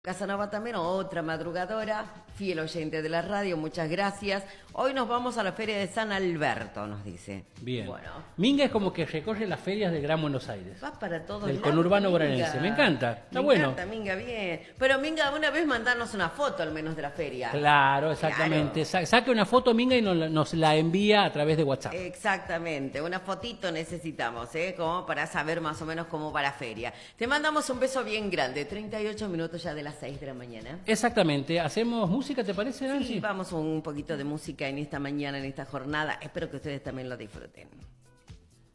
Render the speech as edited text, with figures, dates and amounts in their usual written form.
Casanova también, otra madrugadora, fiel oyente de la radio, muchas gracias. Hoy nos vamos a la Feria de San Alberto, nos dice. Bien. Bueno. Minga es como que recorre las ferias del Gran Buenos Aires. Va para todos del lados. conurbano Minga. bonaerense. Me encanta, está Me bueno. encanta, Minga, bien. Pero Minga, una vez mandarnos una foto al menos de la feria. Claro, exactamente. Claro. Saque una foto Minga y nos la envía a través de WhatsApp. Exactamente, una fotito necesitamos, como para saber más o menos cómo va la feria. Te mandamos un beso bien grande, 38 minutos ya de las 6 de la mañana. Exactamente. ¿Hacemos música, te parece, Nancy? Sí, vamos un poquito de música en esta mañana, en esta jornada. Espero que ustedes también lo disfruten.